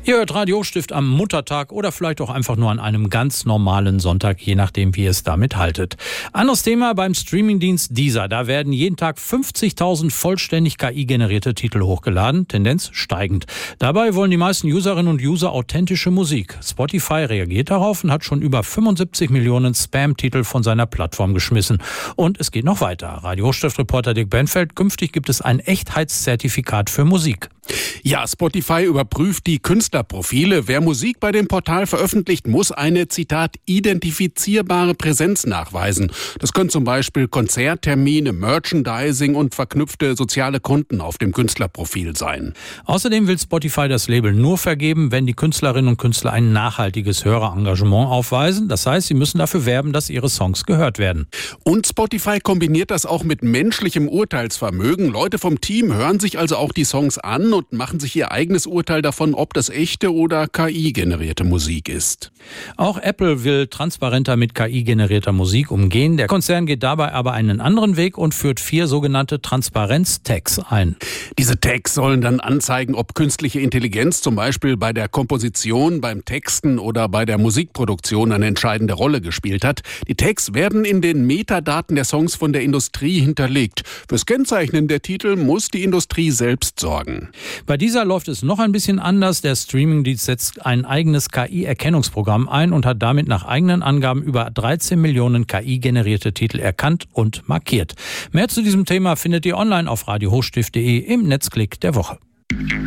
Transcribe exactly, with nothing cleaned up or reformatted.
Ihr hört Radio Hochstift am Muttertag oder vielleicht auch einfach nur an einem ganz normalen Sonntag, je nachdem, wie ihr es damit haltet. Anderes Thema beim Streamingdienst Deezer. Da werden jeden Tag fünfzigtausend vollständig K I-generierte Titel hochgeladen, Tendenz steigend. Dabei wollen die meisten Userinnen und User authentische Musik. Spotify reagiert darauf und hat schon über fünfundsiebzig Millionen Spam-Titel von seiner Plattform geschmissen. Und es geht noch weiter. Radio Hochstift-Reporter Dick Benfeld, künftig gibt es ein Echtheitszertifikat für Musik. Ja, Spotify überprüft die Künstlerprofile. Wer Musik bei dem Portal veröffentlicht, muss eine, Zitat, identifizierbare Präsenz nachweisen. Das können zum Beispiel Konzerttermine, Merchandising und verknüpfte soziale Konten auf dem Künstlerprofil sein. Außerdem will Spotify das Label nur vergeben, wenn die Künstlerinnen und Künstler ein nachhaltiges Hörerengagement aufweisen. Das heißt, sie müssen dafür werben, dass ihre Songs gehört werden. Und Spotify kombiniert das auch mit menschlichem Urteilsvermögen. Leute vom Team hören sich also auch die Songs an und machen sich ihr eigenes Urteil davon, ob das echte oder K I-generierte Musik ist. Auch Apple will transparenter mit K I-generierter Musik umgehen. Der Konzern geht dabei aber einen anderen Weg und führt vier sogenannte Transparenz-Tags ein. Diese Tags sollen dann anzeigen, ob künstliche Intelligenz zum Beispiel bei der Komposition, beim Texten oder bei der Musikproduktion eine entscheidende Rolle gespielt hat. Die Tags werden in den Metadaten der Songs von der Industrie hinterlegt. Fürs Kennzeichnen der Titel muss die Industrie selbst sorgen. Bei dieser läuft es noch ein bisschen anders. Der Streamingdienst setzt ein eigenes K I-Erkennungsprogramm ein und hat damit nach eigenen Angaben über dreizehn Millionen K I-generierte Titel erkannt und markiert. Mehr zu diesem Thema findet ihr online auf radio hochstift punkt de im Netzklick der Woche.